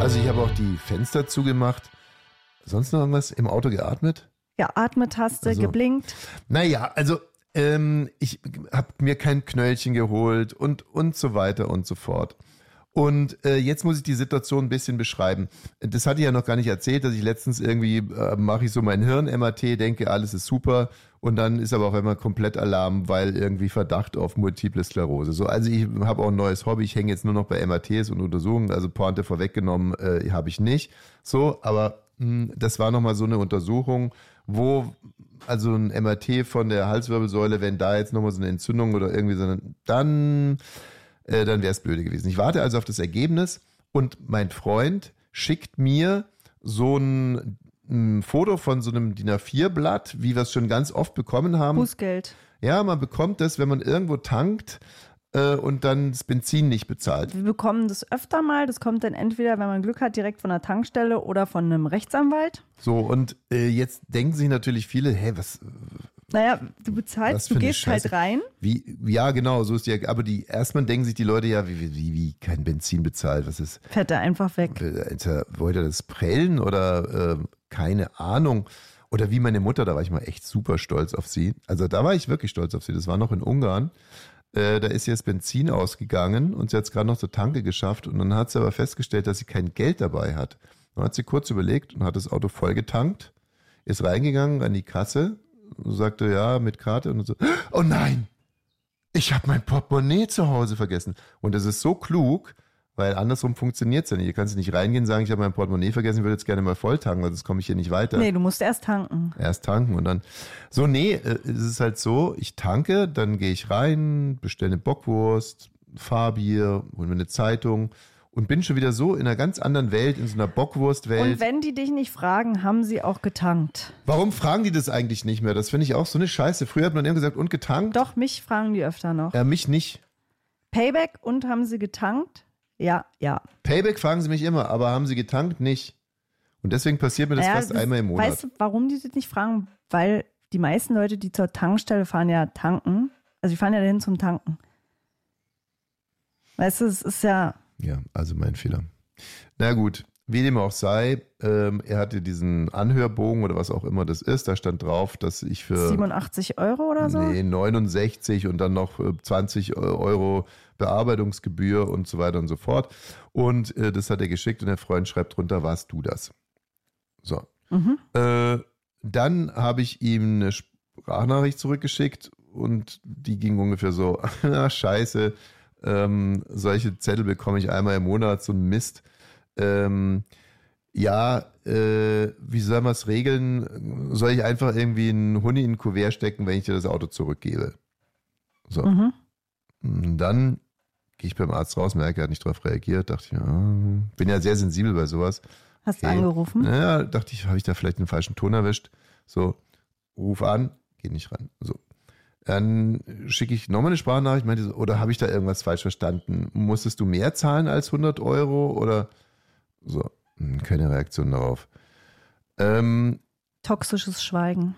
Also ich habe auch die Fenster zugemacht. Sonst noch irgendwas? Im Auto geatmet? Geatmet hast du, Also, geblinkt. Naja, also ich habe mir kein Knöllchen geholt und so weiter und so fort. Und jetzt muss ich die Situation ein bisschen beschreiben. Das hatte ich ja noch gar nicht erzählt, dass ich letztens irgendwie mache ich so mein Hirn-MRT, denke, alles ist super. Und dann ist aber auch immer komplett Alarm, weil irgendwie Verdacht auf Multiple Sklerose. So, also ich habe auch ein neues Hobby. Ich hänge jetzt nur noch bei MRTs und Untersuchungen. Also Pointe vorweggenommen habe ich nicht. So, aber das war nochmal so eine Untersuchung, wo also ein MRT von der Halswirbelsäule, wenn da jetzt nochmal so eine Entzündung oder irgendwie so, dann wäre es blöde gewesen. Ich warte also auf das Ergebnis und mein Freund schickt mir so ein Foto von so einem DIN A4-Blatt, wie wir es schon ganz oft bekommen haben. Bußgeld. Ja, man bekommt das, wenn man irgendwo tankt und dann das Benzin nicht bezahlt. Wir bekommen das öfter mal. Das kommt dann entweder, wenn man Glück hat, direkt von der Tankstelle oder von einem Rechtsanwalt. So, und jetzt denken sich natürlich viele, hey, was... Naja, du bezahlst, du gehst halt rein. Wie, ja, genau, so ist die, aber erstmal denken sich die Leute ja, wie kein Benzin bezahlt, was ist? Fährt er einfach weg. Wollte er das prellen oder keine Ahnung. Oder wie meine Mutter, da war ich mal echt super stolz auf sie. Also da war ich wirklich stolz auf sie, das war noch in Ungarn. Da ist jetzt Benzin ausgegangen und sie hat es gerade noch zur Tanke geschafft und dann hat sie aber festgestellt, dass sie kein Geld dabei hat. Dann hat sie kurz überlegt und hat das Auto voll getankt, ist reingegangen an die Kasse, sagte ja mit Karte und so, oh nein, ich habe mein Portemonnaie zu Hause vergessen. Und das ist so klug, weil andersrum funktioniert es ja nicht. Du kannst nicht reingehen und sagen, ich habe mein Portemonnaie vergessen, ich würde jetzt gerne mal voll tanken, weil sonst komme ich hier nicht weiter. Nee, du musst erst tanken. Erst tanken und dann, so nee, es ist halt so, ich tanke, dann gehe ich rein, bestelle eine Bockwurst, Fahrbier, hole mir eine Zeitung und bin schon wieder so in einer ganz anderen Welt, in so einer Bockwurstwelt. Und wenn die dich nicht fragen, haben sie auch getankt. Warum fragen die das eigentlich nicht mehr? Das finde ich auch so eine Scheiße. Früher hat man immer gesagt, und getankt? Doch, mich fragen die öfter noch. Mich nicht. Payback und haben sie getankt? Ja. Payback fragen sie mich immer, aber haben sie getankt? Nicht. Und deswegen passiert mir das fast einmal im Monat. Weißt du, warum die das nicht fragen? Weil die meisten Leute, die zur Tankstelle fahren, ja tanken. Also die fahren ja dahin zum Tanken. Weißt du, es ist ja... Ja, also mein Fehler. Na gut, wie dem auch sei, er hatte diesen Anhörbogen oder was auch immer das ist, da stand drauf, dass ich für 87 € oder so? Nee, 69 und dann noch 20 € Bearbeitungsgebühr und so weiter und so fort. Und das hat er geschickt und der Freund schreibt drunter, warst du das? So. Dann habe ich ihm eine Sprachnachricht zurückgeschickt und die ging ungefähr so, na scheiße, solche Zettel bekomme ich einmal im Monat, so ein Mist. Wie soll man es regeln? Soll ich einfach irgendwie einen Huni in ein Kuvert stecken, wenn ich dir das Auto zurückgebe? So. Und dann gehe ich beim Arzt raus, merke, er hat nicht darauf reagiert, dachte ich, ja, bin ja sehr sensibel bei sowas. Hast du angerufen? Ja, dachte ich, habe ich da vielleicht den falschen Ton erwischt? So, ruf an, geht nicht ran. So. Dann schicke ich nochmal eine Sprachnachricht, meinte so, oder habe ich da irgendwas falsch verstanden? Musstest du mehr zahlen als 100 € oder so? Keine Reaktion darauf. Toxisches Schweigen.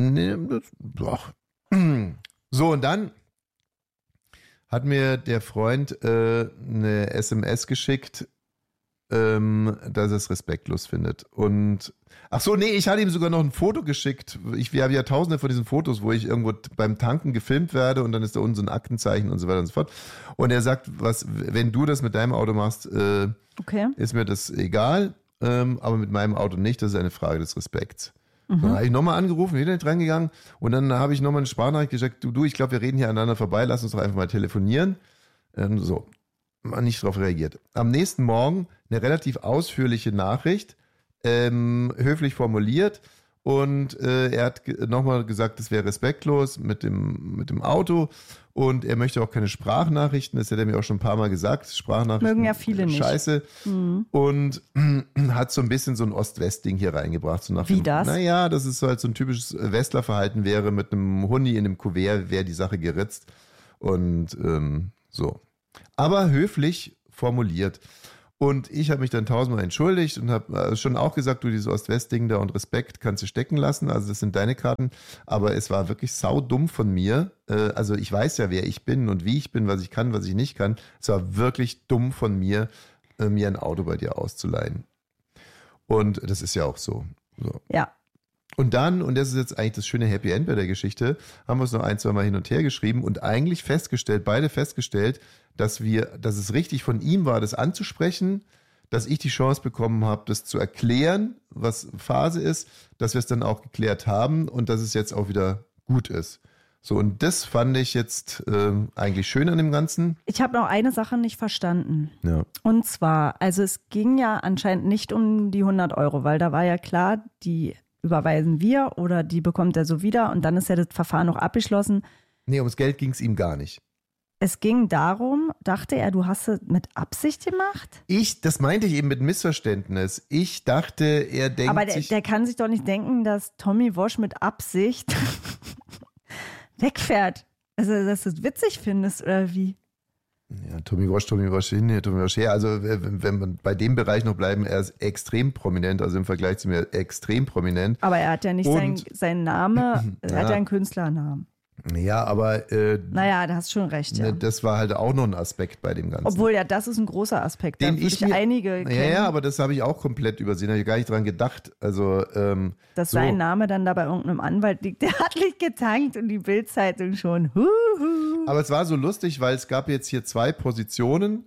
So, und dann hat mir der Freund eine SMS geschickt, dass er es respektlos findet. Und ach so, nee, ich hatte ihm sogar noch ein Foto geschickt. Wir haben ja tausende von diesen Fotos, wo ich irgendwo beim Tanken gefilmt werde und dann ist da unten so ein Aktenzeichen und so weiter und so fort. Und er sagt, wenn du das mit deinem Auto machst, ist mir das egal, aber mit meinem Auto nicht, das ist eine Frage des Respekts. Dann habe ich nochmal angerufen, wieder nicht reingegangen und dann habe ich nochmal eine Sprachnachricht gesagt, du, ich glaube, wir reden hier aneinander vorbei, lass uns doch einfach mal telefonieren. So, nicht darauf reagiert. Am nächsten Morgen eine relativ ausführliche Nachricht, höflich formuliert und er hat nochmal gesagt, das wäre respektlos mit dem Auto und er möchte auch keine Sprachnachrichten, das hat er mir auch schon ein paar Mal gesagt, Sprachnachrichten mögen ja viele nicht. Scheiße und hat so ein bisschen so ein Ost-West-Ding hier reingebracht. So nach Wie das? Naja, das ist halt so ein typisches Westlerverhalten wäre, mit einem Huni in einem Kuvert wäre die Sache geritzt und so. Aber höflich formuliert. Und ich habe mich dann tausendmal entschuldigt und habe schon auch gesagt, du, dieses Ost-West-Ding da und Respekt kannst du stecken lassen, also das sind deine Karten, aber es war wirklich saudumm von mir, also ich weiß ja, wer ich bin und wie ich bin, was ich kann, was ich nicht kann, es war wirklich dumm von mir, mir ein Auto bei dir auszuleihen. Und das ist ja auch so. Ja. Und dann, und das ist jetzt eigentlich das schöne Happy End bei der Geschichte, haben wir es noch 1-2 Mal hin und her geschrieben und eigentlich beide festgestellt, dass es richtig von ihm war, das anzusprechen, dass ich die Chance bekommen habe, das zu erklären, was Phase ist, dass wir es dann auch geklärt haben und dass es jetzt auch wieder gut ist. So, und das fand ich jetzt eigentlich schön an dem Ganzen. Ich habe noch eine Sache nicht verstanden. Ja. Und zwar, also es ging ja anscheinend nicht um die 100 Euro, weil da war ja klar, die überweisen wir oder die bekommt er so wieder und dann ist ja das Verfahren noch abgeschlossen. Nee, ums Geld ging es ihm gar nicht. Es ging darum, dachte er, du hast es mit Absicht gemacht? Das meinte ich eben mit Missverständnis. Ich dachte, er denkt Aber sich... der kann sich doch nicht denken, dass Tommy Walsh mit Absicht wegfährt. Also, dass du es witzig findest, oder wie? Ja, Tommy Walsh her. Also, wenn man bei dem Bereich noch bleiben, er ist extrem prominent, also im Vergleich zu mir extrem prominent. Aber er hat ja nicht seinen Namen, er hat ja einen Künstlernamen. Ja, aber... naja, da hast du schon recht, ja. Das war halt auch noch ein Aspekt bei dem Ganzen. Obwohl, ja, das ist ein großer Aspekt. Da würde ich einige kennen. Ja, aber das habe ich auch komplett übersehen. Da habe ich gar nicht dran gedacht. Also, dass sein Name dann da bei irgendeinem Anwalt liegt. Der hat nicht getankt und die Bild-Zeitung schon. Aber es war so lustig, weil es gab jetzt hier 2 Positionen.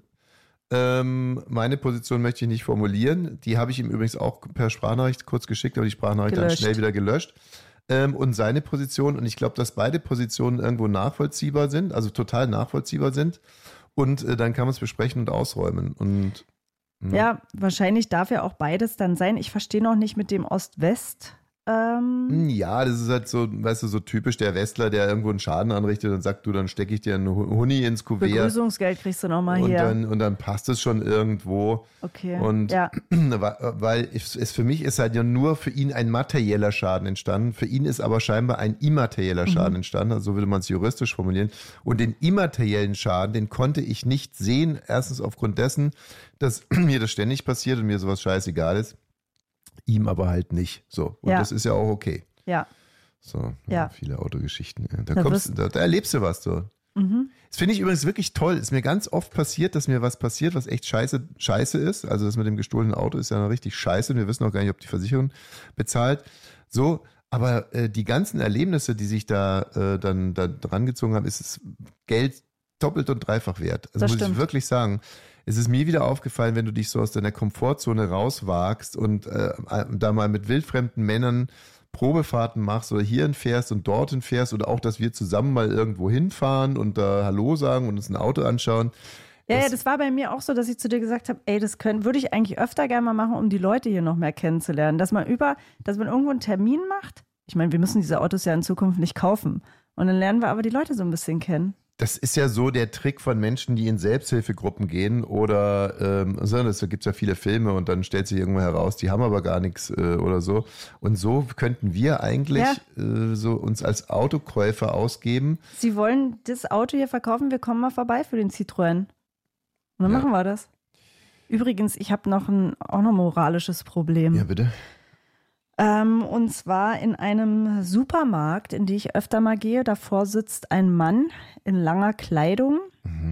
Meine Position möchte ich nicht formulieren. Die habe ich ihm übrigens auch per Sprachnachricht kurz geschickt, aber die Sprachnachricht dann schnell wieder gelöscht. Und seine Position, und ich glaube, dass beide Positionen irgendwo nachvollziehbar sind, also total nachvollziehbar sind. Und dann kann man es besprechen und ausräumen. Und ja, wahrscheinlich darf ja auch beides dann sein. Ich verstehe noch nicht mit dem Ost-West. Ja, das ist halt so, weißt du, so typisch der Westler, der irgendwo einen Schaden anrichtet und sagt, du, dann stecke ich dir einen Huni ins Kuvert. Begrüßungsgeld kriegst du nochmal hier. Und dann passt es schon irgendwo. Okay, und ja. Weil für mich ist halt ja nur für ihn ein materieller Schaden entstanden. Für ihn ist aber scheinbar ein immaterieller Schaden entstanden, also so würde man es juristisch formulieren. Und den immateriellen Schaden, den konnte ich nicht sehen. Erstens aufgrund dessen, dass mir das ständig passiert und mir sowas scheißegal ist. Ihm aber halt nicht. So. Und das ist ja auch okay. Ja. So, ja. Viele Autogeschichten. Da erlebst du was so. Das finde ich übrigens wirklich toll. Ist mir ganz oft passiert, dass mir was passiert, was echt scheiße ist. Also das mit dem gestohlenen Auto ist ja richtig scheiße und wir wissen auch gar nicht, ob die Versicherung bezahlt. So, aber die ganzen Erlebnisse, die sich da dann dran gezogen haben, ist das Geld doppelt und dreifach wert. Also das muss stimmt. ich wirklich sagen. Es ist mir wieder aufgefallen, wenn du dich so aus deiner Komfortzone rauswagst und da mal mit wildfremden Männern Probefahrten machst oder hierhin fährst und dorthin fährst oder auch, dass wir zusammen mal irgendwo hinfahren und da Hallo sagen und uns ein Auto anschauen. Ja, das war bei mir auch so, dass ich zu dir gesagt habe, ey, würde ich eigentlich öfter gerne mal machen, um die Leute hier noch mehr kennenzulernen. Dass man irgendwo einen Termin macht. Ich meine, wir müssen diese Autos ja in Zukunft nicht kaufen. Und dann lernen wir aber die Leute so ein bisschen kennen. Das ist ja so der Trick von Menschen, die in Selbsthilfegruppen gehen oder da gibt es ja viele Filme und dann stellt sich irgendwo heraus, die haben aber gar nichts oder so. Und so könnten wir eigentlich so uns als Autokäufer ausgeben. Sie wollen das Auto hier verkaufen, wir kommen mal vorbei für den Citroën. Und dann machen wir das. Übrigens, ich habe auch noch moralisches Problem. Ja, bitte. Und zwar in einem Supermarkt, in den ich öfter mal gehe. Davor sitzt ein Mann in langer Kleidung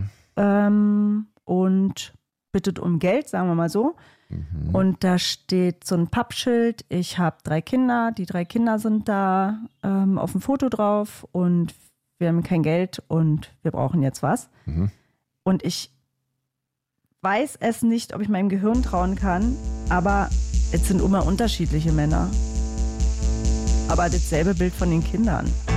und bittet um Geld, sagen wir mal so. Und da steht so ein Pappschild, ich habe 3 Kinder, die 3 Kinder sind da auf dem Foto drauf und wir haben kein Geld und wir brauchen jetzt was. Und ich weiß es nicht, ob ich meinem Gehirn trauen kann, aber es sind immer unterschiedliche Männer. Aber dasselbe Bild von den Kindern.